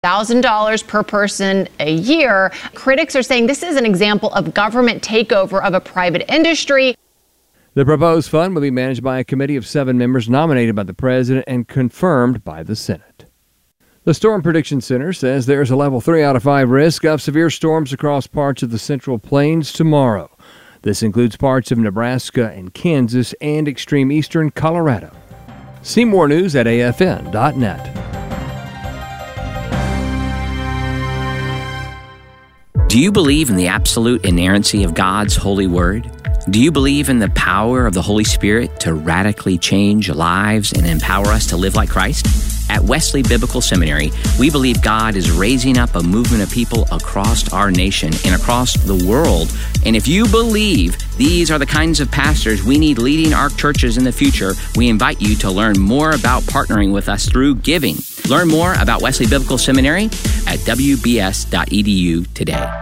$1,000 per person a year. Critics are saying this is an example of government takeover of a private industry. The proposed fund will be managed by a committee of 7 members nominated by the president and confirmed by the Senate. The Storm Prediction Center says there's a level 3 out of 5 risk of severe storms across parts of the Central Plains tomorrow. This includes parts of Nebraska and Kansas and extreme eastern Colorado. See more news at afn.net. Do you believe in the absolute inerrancy of God's holy word? Do you believe in the power of the Holy Spirit to radically change lives and empower us to live like Christ? At Wesley Biblical Seminary, we believe God is raising up a movement of people across our nation and across the world. And if you believe these are the kinds of pastors we need leading our churches in the future, we invite you to learn more about partnering with us through giving. Learn more about Wesley Biblical Seminary at wbs.edu today.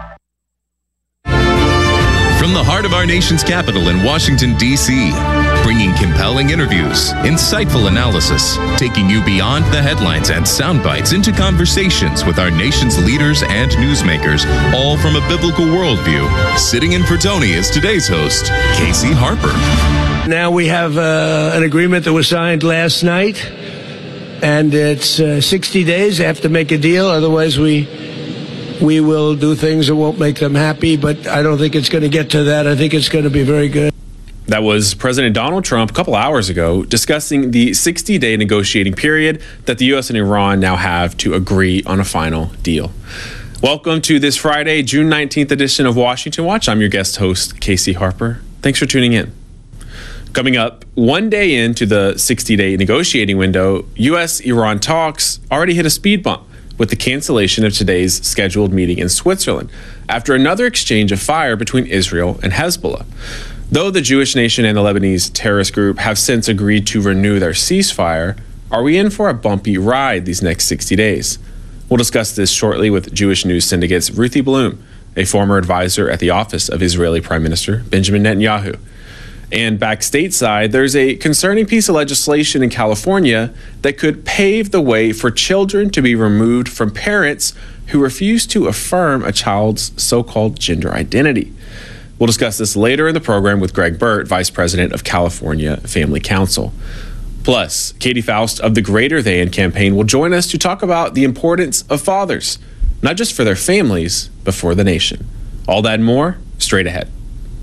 From the heart of our nation's capital in Washington, D.C., bringing compelling interviews, insightful analysis, taking you beyond the headlines and sound bites into conversations with our nation's leaders and newsmakers, all from a biblical worldview. Sitting in for Tony is today's host, Casey Harper. Now we have an agreement that was signed last night, and it's 60 days. They have to make a deal, otherwise we will do things that won't make them happy, but I don't think it's going to get to that. I think it's going to be very good. That was President Donald Trump a couple hours ago discussing the 60-day negotiating period that the U.S. and Iran now have to agree on a final deal. Welcome to this Friday, June 19th edition of Washington Watch. I'm your guest host, Casey Harper. Thanks for tuning in. Coming up, one day into the 60-day negotiating window, U.S.-Iran talks already hit a speed bump with the cancellation of today's scheduled meeting in Switzerland after another exchange of fire between Israel and Hezbollah. Though the Jewish nation and the Lebanese terrorist group have since agreed to renew their ceasefire, are we in for a bumpy ride these next 60 days? We'll discuss this shortly with Jewish News Syndicate's Ruthie Bloom, a former advisor at the office of Israeli Prime Minister Benjamin Netanyahu. And back stateside, there's a concerning piece of legislation in California that could pave the way for children to be removed from parents who refuse to affirm a child's so-called gender identity. We'll discuss this later in the program with Greg Burt, Vice President of California Family Council. Plus, Katie Faust of the Greater Than campaign will join us to talk about the importance of fathers, not just for their families, but for the nation. All that and more, straight ahead.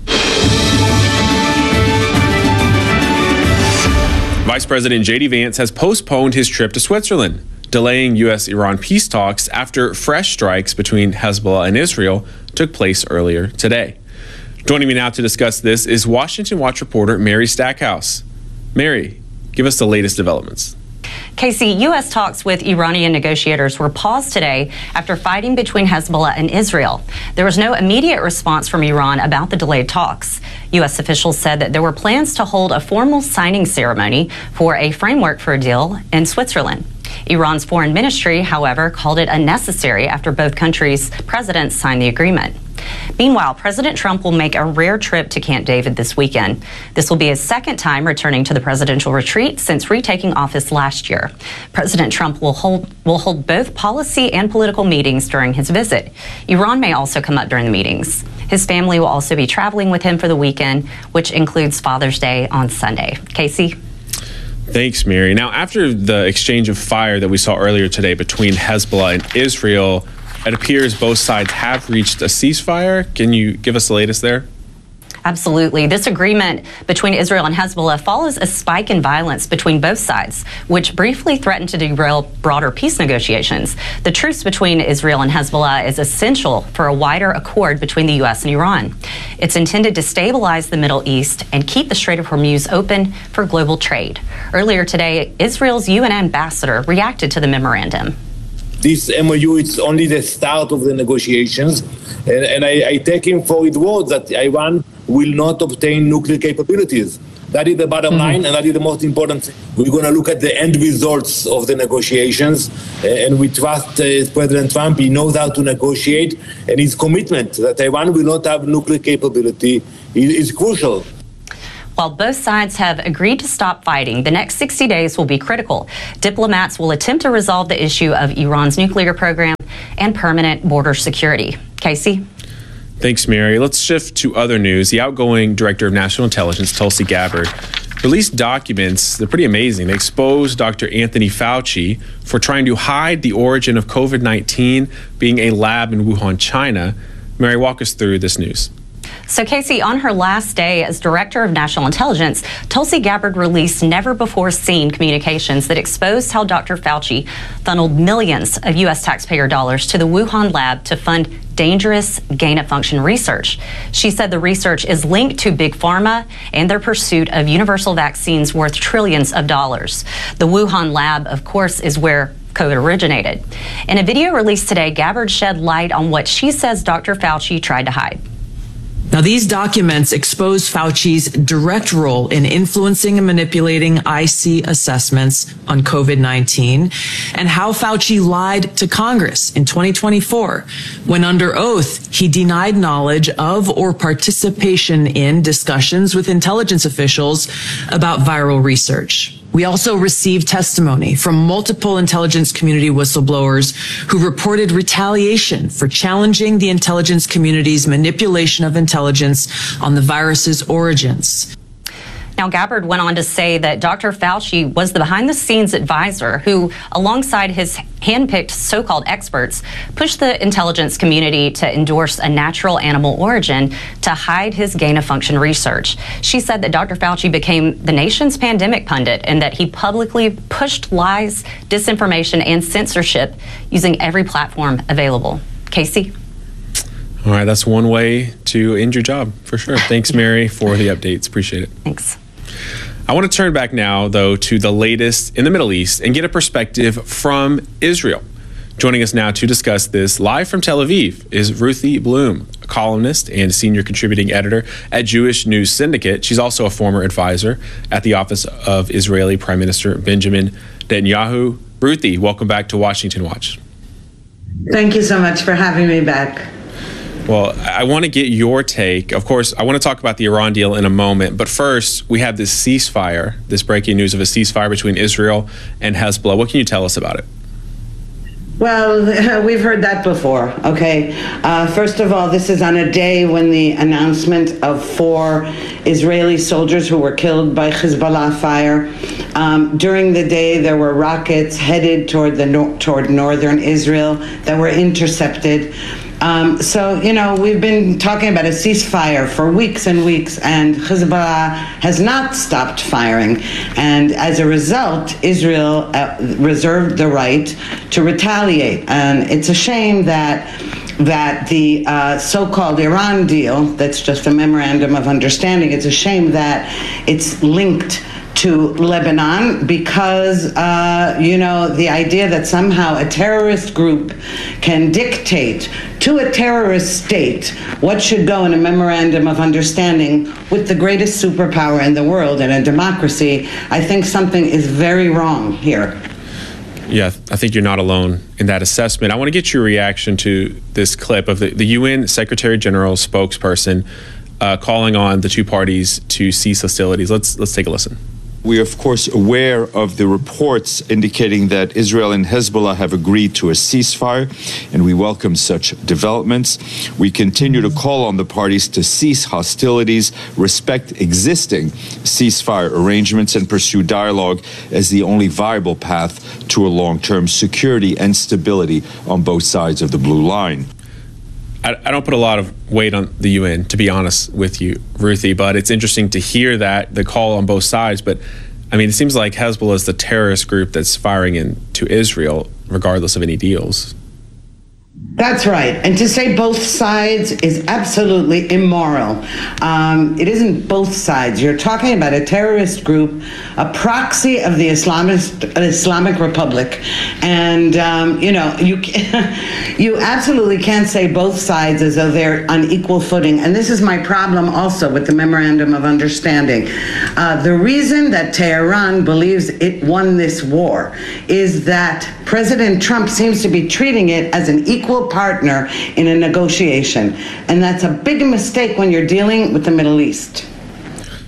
Vice President J.D. Vance has postponed his trip to Switzerland, delaying U.S.-Iran peace talks after fresh strikes between Hezbollah and Israel took place earlier today. Joining me now to discuss this is Washington Watch reporter Mary Stackhouse. Mary, give us the latest developments. Casey, U.S. talks with Iranian negotiators were paused today after fighting between Hezbollah and Israel. There was no immediate response from Iran about the delayed talks. U.S. officials said that there were plans to hold a formal signing ceremony for a framework for a deal in Switzerland. Iran's foreign ministry, however, called it unnecessary after both countries' presidents signed the agreement. Meanwhile, President Trump will make a rare trip to Camp David this weekend. This will be his second time returning to the presidential retreat since retaking office last year. President Trump will hold both policy and political meetings during his visit. Iran may also come up during the meetings. His family will also be traveling with him for the weekend, which includes Father's Day on Sunday. Casey? Thanks, Mary. Now, after the exchange of fire that we saw earlier today between Hezbollah and Israel, it appears both sides have reached a ceasefire. Can you give us the latest there? Absolutely. This agreement between Israel and Hezbollah follows a spike in violence between both sides, which briefly threatened to derail broader peace negotiations. The truce between Israel and Hezbollah is essential for a wider accord between the U.S. and Iran. It's intended to stabilize the Middle East and keep the Strait of Hormuz open for global trade. Earlier today, Israel's UN ambassador reacted to the memorandum. This MOU is only the start of the negotiations, and I take him for his word that Iran will not obtain nuclear capabilities. That is the bottom line, and that is the most important thing. We're going to look at the end results of the negotiations, and we trust President Trump. He knows how to negotiate, and his commitment that Iran will not have nuclear capability is crucial. While both sides have agreed to stop fighting, the next 60 days will be critical. Diplomats will attempt to resolve the issue of Iran's nuclear program and permanent border security. Casey? Thanks, Mary. Let's shift to other news. The outgoing Director of National Intelligence, Tulsi Gabbard, released documents. They're pretty amazing. They exposed Dr. Anthony Fauci for trying to hide the origin of COVID-19 being a lab in Wuhan, China. Mary, walk us through this news. So, Casey, on her last day as Director of National Intelligence, Tulsi Gabbard released never-before-seen communications that exposed how Dr. Fauci funneled millions of U.S. taxpayer dollars to the Wuhan lab to fund dangerous gain-of-function research. She said the research is linked to Big Pharma and their pursuit of universal vaccines worth trillions of dollars. The Wuhan lab, of course, is where COVID originated. In a video released today, Gabbard shed light on what she says Dr. Fauci tried to hide. Now, these documents expose Fauci's direct role in influencing and manipulating IC assessments on COVID-19 and how Fauci lied to Congress in 2024 when under oath he denied knowledge of or participation in discussions with intelligence officials about viral research. We also received testimony from multiple intelligence community whistleblowers who reported retaliation for challenging the intelligence community's manipulation of intelligence on the virus's origins. Now, Gabbard went on to say that Dr. Fauci was the behind-the-scenes advisor who, alongside his handpicked so-called experts, pushed the intelligence community to endorse a natural animal origin to hide his gain-of-function research. She said that Dr. Fauci became the nation's pandemic pundit and that he publicly pushed lies, disinformation, and censorship using every platform available. Casey? All right, that's one way to end your job, for sure. Thanks, Mary, for the updates. Appreciate it. Thanks. I want to turn back now, though, to the latest in the Middle East and get a perspective from Israel. Joining us now to discuss this live from Tel Aviv is Ruthie Bloom, a columnist and senior contributing editor at Jewish News Syndicate. She's also a former advisor at the office of Israeli Prime Minister Benjamin Netanyahu. Ruthie, welcome back to Washington Watch. Thank you so much for having me back. Well, I want to get your take. Of course, I want to talk about the Iran deal in a moment. But first, we have this ceasefire, this breaking news of a ceasefire between Israel and Hezbollah. What can you tell us about it? Well, we've heard that before, okay? First of all, this is on a day when the announcement of 4 Israeli soldiers who were killed by Hezbollah fire. During the day, there were rockets headed toward northern Israel that were intercepted. So, you know, we've been talking about a ceasefire for weeks and weeks, and Hezbollah has not stopped firing. And as a result, Israel reserved the right to retaliate. And it's a shame that the so-called Iran deal, that's just a memorandum of understanding, it's a shame that it's linked to Lebanon because, you know, the idea that somehow a terrorist group can dictate to a terrorist state what should go in a memorandum of understanding with the greatest superpower in the world and a democracy, I think something is very wrong here. Yeah, I think you're not alone in that assessment. I want to get your reaction to this clip of the UN Secretary General spokesperson calling on the two parties to cease hostilities. Let's take a listen. We are, of course, aware of the reports indicating that Israel and Hezbollah have agreed to a ceasefire, and we welcome such developments. We continue to call on the parties to cease hostilities, respect existing ceasefire arrangements, and pursue dialogue as the only viable path to a long-term security and stability on both sides of the blue line. I don't put a lot of weight on the UN, to be honest with you, Ruthie, but it's interesting to hear that, the call on both sides. But, I mean, it seems like Hezbollah is the terrorist group that's firing into Israel, regardless of any deals. That's right. And to say both sides is absolutely immoral. It isn't both sides. You're talking about a terrorist group, a proxy of the Islamic Republic. And, you know, you absolutely can't say both sides as though they're on equal footing. And this is my problem also with the Memorandum of Understanding. The reason that Tehran believes it won this war is that President Trump seems to be treating it as an equal partner in a negotiation. And that's a big mistake when you're dealing with the Middle East.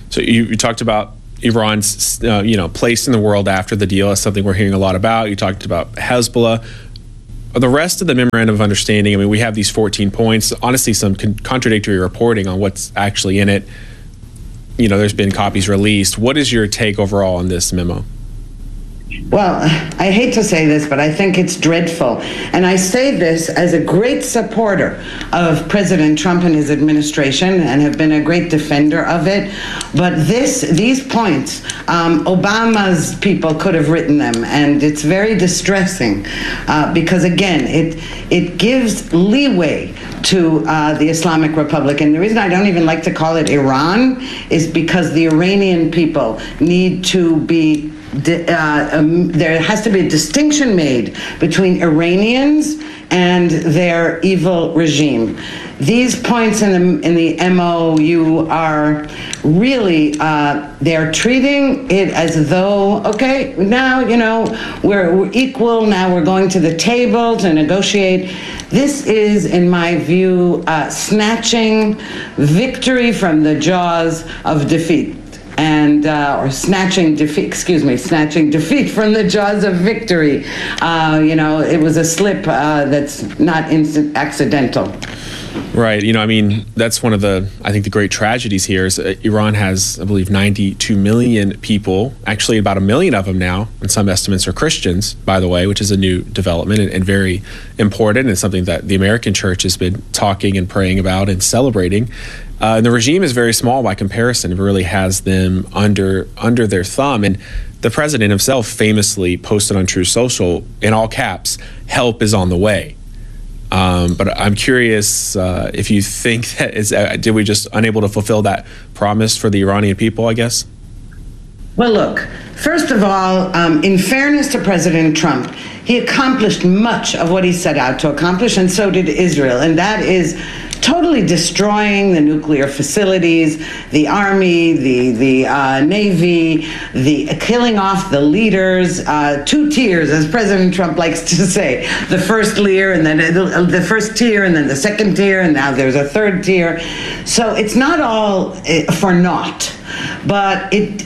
So you talked about Iran's place in the world after the deal. That's something we're hearing a lot about. You talked about Hezbollah. The rest of the memorandum of understanding, I mean, we have these 14 points. Honestly, some contradictory reporting on what's actually in it. There's been copies released. What is your take overall on this memo? Well, I hate to say this, but I think it's dreadful. And I say this as a great supporter of President Trump and his administration and have been a great defender of it. But these points, Obama's people could have written them, and it's very distressing because, again, it gives leeway to the Islamic Republic. And the reason I don't even like to call it Iran is because the Iranian people need to be there has to be a distinction made between Iranians and their evil regime. These points in the MOU are really, they're treating it as though, okay, now, we're equal, now we're going to the table to negotiate. This is, in my view, snatching victory from the jaws of defeat. Or snatching defeat from the jaws of victory. It was a slip that's not accidental. Right. That's one of the great tragedies here is Iran has, I believe, 92 million people. Actually, about 1 million of them now, and some estimates are Christians, by the way, which is a new development and very important and something that the American church has been talking and praying about and celebrating. And the regime is very small by comparison. It really has them under their thumb. And the president himself famously posted on Truth Social, in all caps, "Help is on the way." But I'm curious if you think that did we just unable to fulfill that promise for the Iranian people, I guess? Well, look, first of all, in fairness to President Trump, he accomplished much of what he set out to accomplish, and so did Israel. And that is totally destroying the nuclear facilities, the army, the navy, the killing off the leaders, 2 tiers, as President Trump likes to say, the first tier and then the first tier and then the second tier, and now there's a third tier. So it's not all for naught. But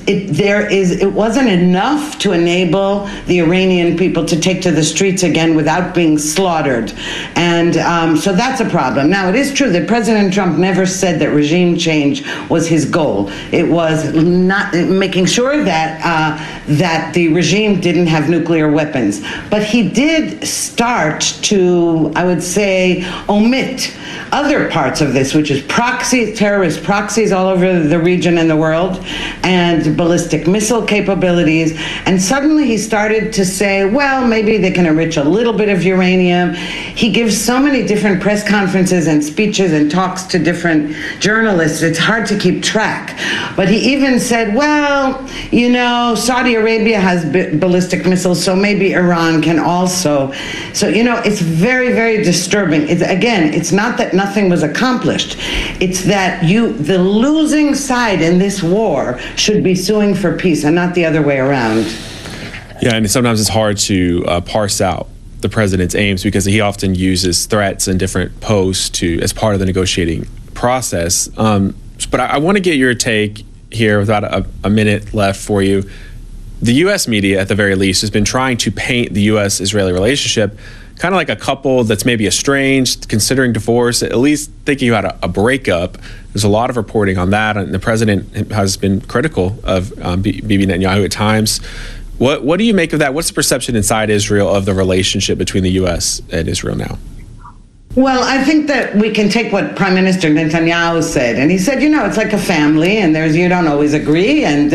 it wasn't enough to enable the Iranian people to take to the streets again without being slaughtered. And so that's a problem. Now, it is true that President Trump never said that regime change was his goal. It was not making sure that the regime didn't have nuclear weapons. But he did start to, I would say, omit other parts of this, which is terrorist proxies all over the region and the world, and ballistic missile capabilities. And suddenly he started to say, well, maybe they can enrich a little bit of uranium. He gives so many different press conferences and speeches and talks to different journalists, it's hard to keep track. But he even said, well, Saudi Arabia has ballistic missiles, so maybe Iran can also. So, it's very, very disturbing. It's not that nothing was accomplished. It's that the losing side in this war should be suing for peace and not the other way around. Yeah, and sometimes it's hard to parse out the president's aims because he often uses threats and different posts as part of the negotiating process. But I want to get your take here with about a minute left for you. The U.S. media, at the very least, has been trying to paint the U.S.-Israeli relationship kind of like a couple that's maybe estranged, considering divorce, at least thinking about a breakup. There's a lot of reporting on that, and the president has been critical of Bibi Netanyahu at times. What do you make of that? What's the perception inside Israel of the relationship between the U.S. and Israel now? Well, I think that we can take what Prime Minister Netanyahu said, and he said, it's like a family, and you don't always agree, and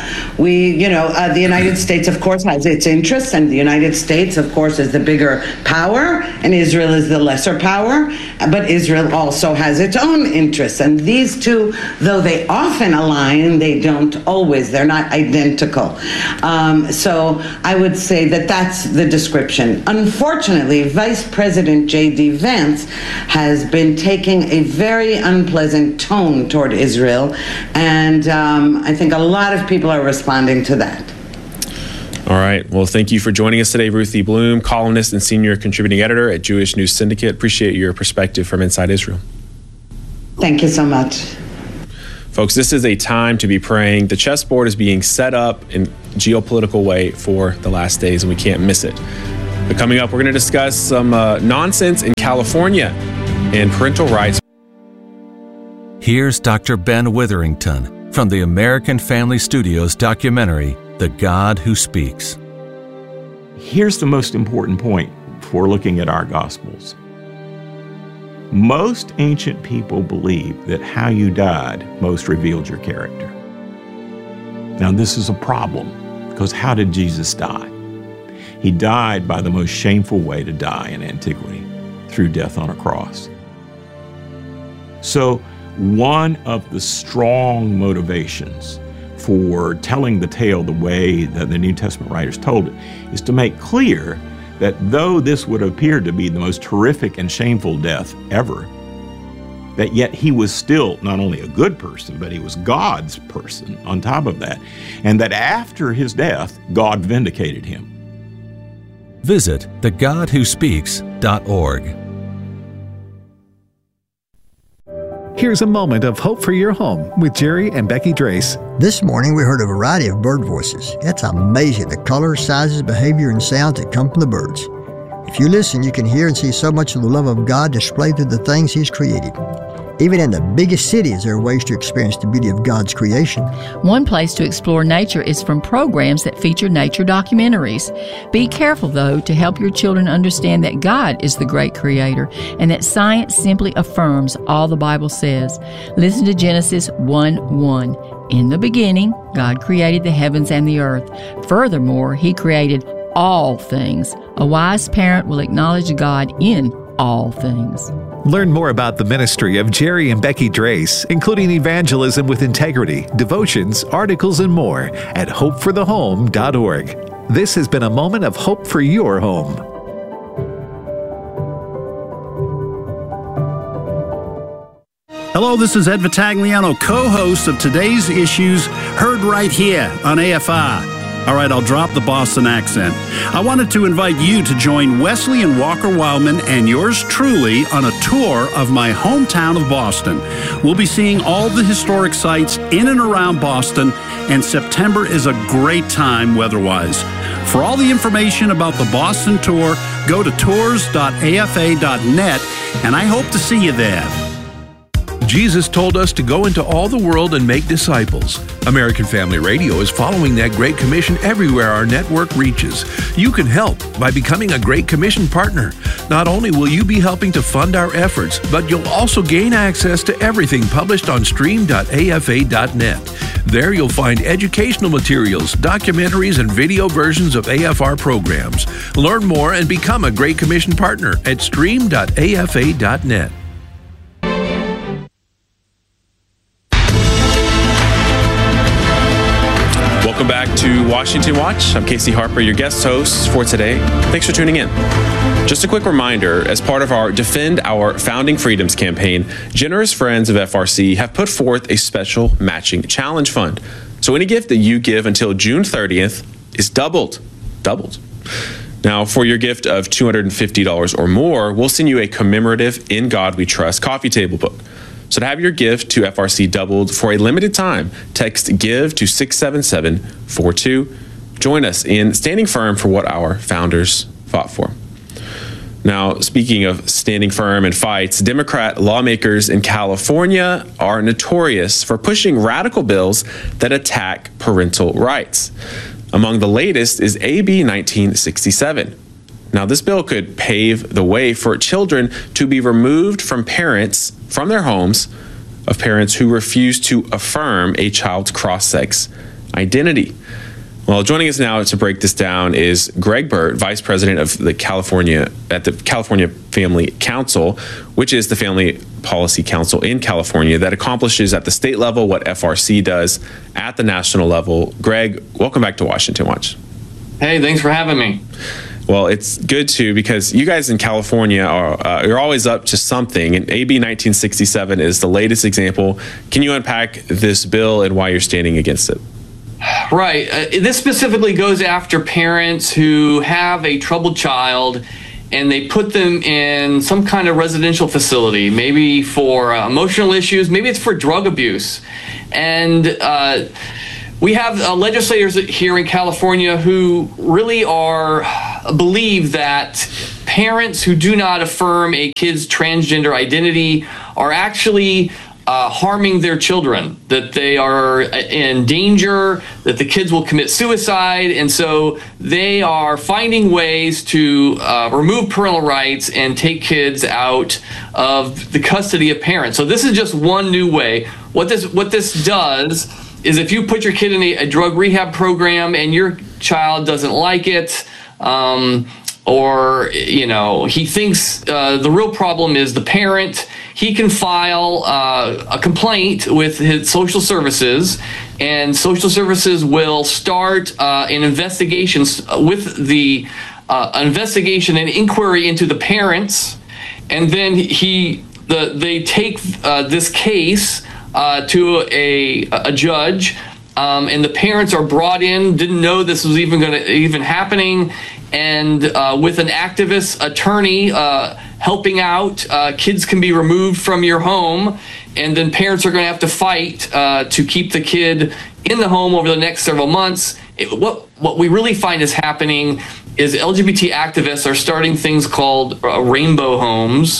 the United States, of course, has its interests, and the United States, of course, is the bigger power, and Israel is the lesser power, but Israel also has its own interests, and these two, though they often align, they don't always. They're not identical. So I would say that that's the description. Unfortunately, Vice President J.D. Vance has been taking a very unpleasant tone toward Israel, and I think a lot of people are responding to that. All right. Well, thank you for joining us today, Ruthie Bloom, columnist and senior contributing editor at Jewish News Syndicate. Appreciate your perspective from inside Israel. Thank you so much. Folks, this is a time to be praying. The chessboard is being set up in geopolitical way for the last days, and we can't miss it. But coming up, we're going to discuss some nonsense in California and parental rights. Here's Dr. Ben Witherington from the American Family Studios documentary, The God Who Speaks. Here's the most important point for looking at our Gospels. Most ancient people believed that how you died most revealed your character. Now, this is a problem, because how did Jesus die? He died by the most shameful way to die in antiquity, through death on a cross. So, one of the strong motivations for telling the tale the way that the New Testament writers told it is to make clear that though this would appear to be the most horrific and shameful death ever, that yet he was still not only a good person, but he was God's person on top of that, and that after his death, God vindicated him. Visit thegodwhospeaks.org. Here's a moment of hope for your home with Jerry and Becky Drace. This morning we heard a variety of bird voices. It's amazing the colors, sizes, behavior, and sounds that come from the birds. If you listen, you can hear and see so much of the love of God displayed through the things He's created. Even in the biggest cities, there are ways to experience the beauty of God's creation. One place to explore nature is from programs that feature nature documentaries. Be careful, though, to help your children understand that God is the great creator and that science simply affirms all the Bible says. Listen to Genesis 1:1. In the beginning, God created the heavens and the earth. Furthermore, He created all things. A wise parent will acknowledge God in all things. Learn more about the ministry of Jerry and Becky Drace, including evangelism with integrity, devotions, articles, and more at hopeforthehome.org. This has been a moment of hope for your home. Hello, this is Ed Vitagliano, co-host of Today's Issues, heard right here on AFI. All right, I'll drop the Boston accent. I wanted to invite you to join Wesley and Walker Wildman and yours truly on a tour of my hometown of Boston. We'll be seeing all the historic sites in and around Boston, and September is a great time weather-wise. For all the information about the Boston tour, go to tours.afa.net, and I hope to see you there. Jesus told us to go into all the world and make disciples. American Family Radio is following that Great Commission everywhere our network reaches. You can help by becoming a Great Commission partner. Not only will you be helping to fund our efforts, but you'll also gain access to everything published on stream.afa.net. There you'll find educational materials, documentaries, and video versions of AFR programs. Learn more and become a Great Commission partner at stream.afa.net. Welcome back to Washington Watch. I'm Casey Harper, your guest host for today. Thanks for tuning in. Just a quick reminder, as part of our Defend Our Founding Freedoms campaign, generous friends of FRC have put forth a special matching challenge fund. So any gift that you give until June 30th is doubled. Now, for your gift of $250 or more, we'll send you a commemorative In God We Trust coffee table book. So to have your gift to FRC doubled for a limited time, text GIVE to 67742. Join us in standing firm for what our founders fought for. Now, speaking of standing firm in fights, Democrat lawmakers in California are notorious for pushing radical bills that attack parental rights. Among the latest is AB 1967. Now, this bill could pave the way for children to be removed from their homes of parents who refuse to affirm a child's cross-sex identity. Well, joining us now to break this down is Greg Burt, Vice President of the California Family Council, which is the family policy council in California that accomplishes at the state level what FRC does at the national level. Greg, welcome back to Washington Watch. Hey, thanks for having me. Well, it's good to, because you guys in California you're always up to something, and AB 1967 is the latest example. Can you unpack this bill and why you're standing against it? Right. This specifically goes after parents who have a troubled child and they put them in some kind of residential facility, maybe for emotional issues, maybe it's for drug abuse. And we have legislators here in California who really believe that parents who do not affirm a kid's transgender identity are actually harming their children, that they are in danger, that the kids will commit suicide, and so they are finding ways to remove parental rights and take kids out of the custody of parents. So this is just one new way. What this does is if you put your kid in a drug rehab program and your child doesn't like it, or he thinks the real problem is the parent, he can file a complaint with his social services, and social services will start an investigation with the investigation and inquiry into the parents, and then they take this case to a judge, and the parents are brought in, didn't know this was even happening, and with an activist attorney helping out, kids can be removed from your home, and then parents are going to have to fight to keep the kid in the home over the next several months. What we really find is happening is LGBT activists are starting things called rainbow homes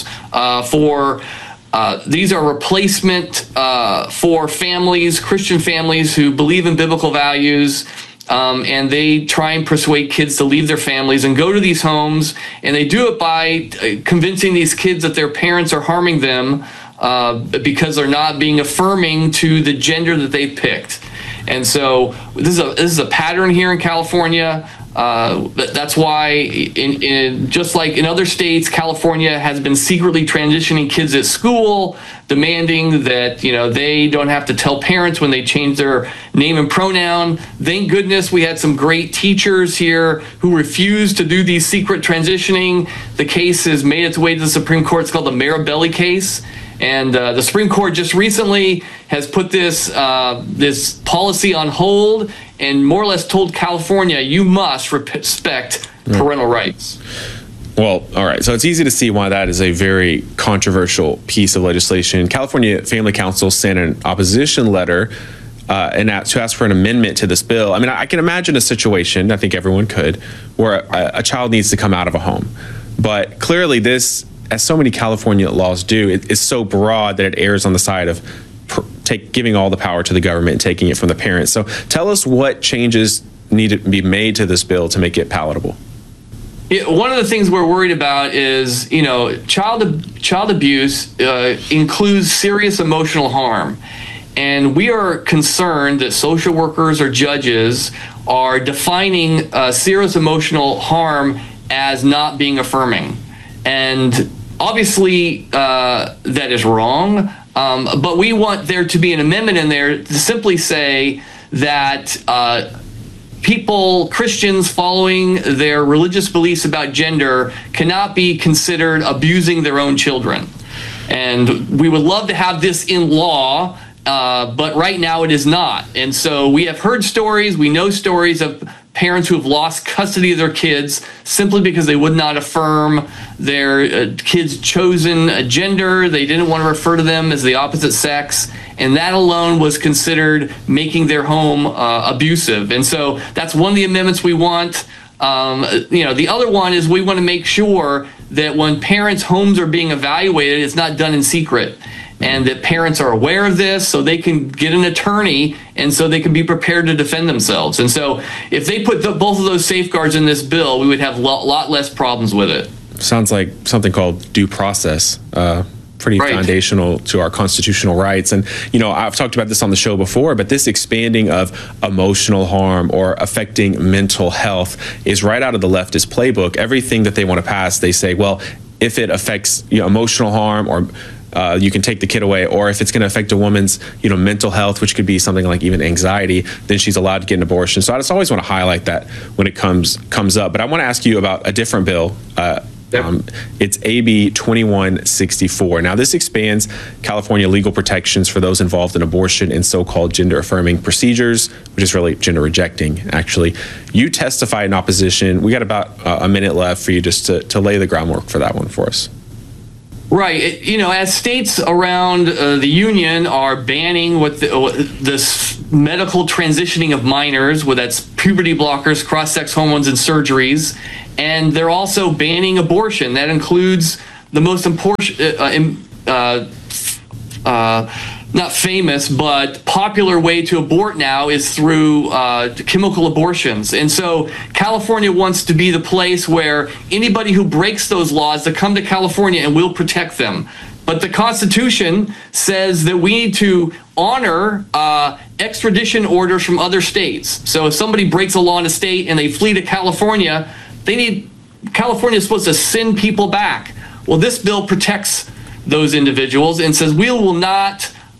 these are replacement for families, Christian families who believe in biblical values, and they try and persuade kids to leave their families and go to these homes, and they do it by convincing these kids that their parents are harming them because they're not being affirming to the gender that they picked. And so this is a pattern here in California. That's why, just like in other states, California has been secretly transitioning kids at school, demanding that they don't have to tell parents when they change their name and pronoun. Thank goodness we had some great teachers here who refused to do these secret transitioning. The case has made its way to the Supreme Court. It's called the Marabelli case. And the Supreme Court just recently has put this policy on hold and more or less told California, you must respect parental rights. Well, all right. So it's easy to see why that is a very controversial piece of legislation. California Family Council sent an opposition letter to ask for an amendment to this bill. I mean, I can imagine a situation, I think everyone could, where a child needs to come out of a home. But clearly this, as so many California laws do, it's so broad that it errs on the side of giving all the power to the government and taking it from the parents. So tell us what changes need to be made to this bill to make it palatable. One of the things we're worried about is, child abuse includes serious emotional harm. And we are concerned that social workers or judges are defining serious emotional harm as not being affirming. And obviously that is wrong, but we want there to be an amendment in there to simply say that Christians following their religious beliefs about gender cannot be considered abusing their own children. And we would love to have this in law, but right now it is not. And so we have heard stories, we know stories of parents who have lost custody of their kids simply because they would not affirm their kids' chosen gender. They didn't want to refer to them as the opposite sex, and that alone was considered making their home abusive. And so that's one of the amendments we want. The other one is we want to make sure that when parents' homes are being evaluated, it's not done in secret, and that parents are aware of this so they can get an attorney and so they can be prepared to defend themselves. And so if they put both of those safeguards in this bill, we would have a lot less problems with it. Sounds like something called due process, pretty foundational to our constitutional rights. And, I've talked about this on the show before, but this expanding of emotional harm or affecting mental health is right out of the leftist playbook. Everything that they want to pass, they say, well, if it affects emotional harm or you can take the kid away, or if it's going to affect a woman's, mental health, which could be something like even anxiety, then she's allowed to get an abortion. So I just always want to highlight that when it comes up. But I want to ask you about a different bill It's AB 2164. Now, this expands California legal protections for those involved in abortion and so-called gender-affirming procedures, which is really gender-rejecting, actually. You testify in opposition. We got about a minute left for you just to lay the groundwork for that one for us. Right. As states around the union are banning this medical transitioning of minors, whether that's puberty blockers, cross-sex hormones, and surgeries, and they're also banning abortion. That includes the most important, not famous, but popular way to abort now is through chemical abortions. And so California wants to be the place where anybody who breaks those laws to come to California and we'll protect them. But the Constitution says that we need to honor extradition orders from other states. So if somebody breaks a law in a state and they flee to California, California is supposed to send people back. Well, this bill protects those individuals and says we will not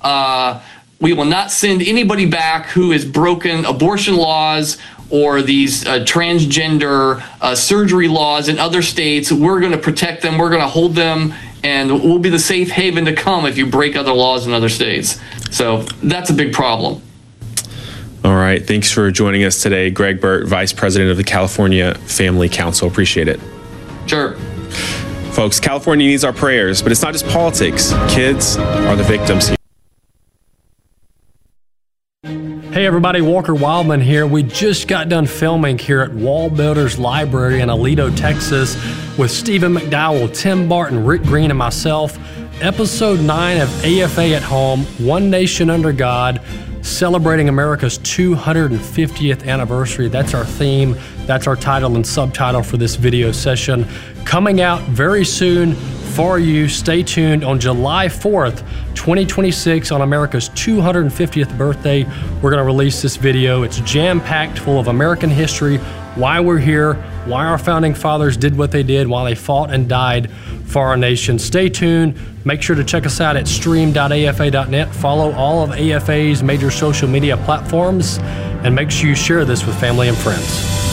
send anybody back who has broken abortion laws or these transgender surgery laws in other states. We're going to protect them. We're going to hold them, and we'll be the safe haven to come if you break other laws in other states. So that's a big problem. All right. Thanks for joining us today, Greg Burt, Vice President of the California Family Council. Appreciate it. Sure. Folks, California needs our prayers, but it's not just politics. Kids are the victims here. Hey everybody, Walker Wildman here. We just got done filming here at Wall Builders Library in Aledo, Texas with Stephen McDowell, Tim Barton, Rick Green, and myself. Episode 9 of AFA at Home, One Nation Under God, celebrating America's 250th anniversary. That's our theme. That's our title and subtitle for this video session. Coming out very soon for you. Stay tuned on July 4th, 2026, on America's 250th birthday. We're going to release this video. It's jam-packed full of American history, why we're here, why our founding fathers did what they did, why they fought and died for our nation. Stay tuned. Make sure to check us out at stream.afa.net. Follow all of AFA's major social media platforms, and make sure you share this with family and friends.